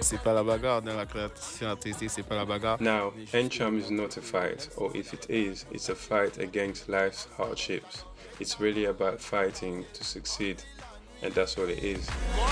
c'est pas la bagarre. Dans la création artistique, c'est pas la bagarre. Now, Encham is not a fight, or if it is, it's a fight against life's hardships. It's really about fighting to succeed, and that's what it is.